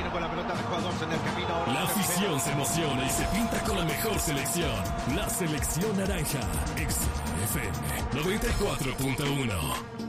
jugar con la pelota de jugadores en el camino. La afición se emociona y se pinta con la mejor selección. La selección naranja. XFM 94.1.